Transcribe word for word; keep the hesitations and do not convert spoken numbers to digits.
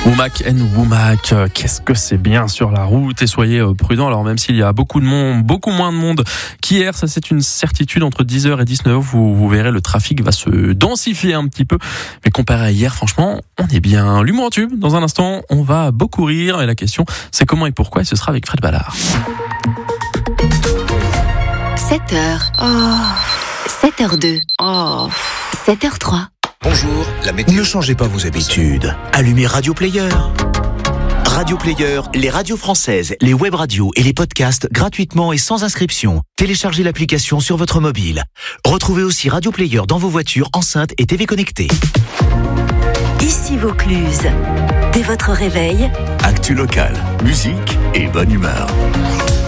Womack and Womack, qu'est-ce que c'est bien sur la route et soyez prudents. Alors même s'il y a beaucoup de monde, beaucoup moins de monde qu'hier, ça c'est une certitude, entre dix heures et dix-neuf heures, vous, vous verrez le trafic va se densifier un petit peu. Mais comparé à hier, franchement, on est bien. L'humour en tube, dans un instant, on va beaucoup rire et la question c'est comment et pourquoi et ce sera avec Fred Ballard. sept heures. Oh. sept heures deux. Oh. sept heures trois. Bonjour, la météo. Ne changez pas vos habitudes. Allumez Radio Player. Radio Player, les radios françaises, les web radios et les podcasts gratuitement et sans inscription. Téléchargez l'application sur votre mobile. Retrouvez aussi Radio Player dans vos voitures, enceintes et T V connectées. Ici Vaucluse. Dès votre réveil, Actu local, musique et bonne humeur.